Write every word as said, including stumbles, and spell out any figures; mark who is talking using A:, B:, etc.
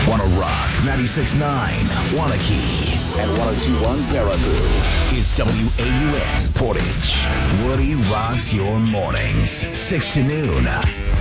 A: Wanna Rock ninety-six point nine Wanakee and one oh two point one Baraboo is W A U N Portage. Woody rocks your mornings, six to noon.